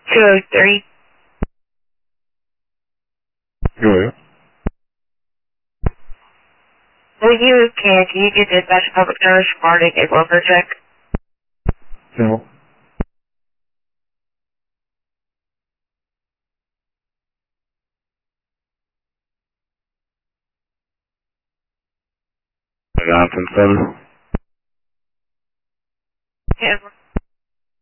203. Go ahead. Can you get dispatch of public notice regarding a welfare check? General. Johnson 7.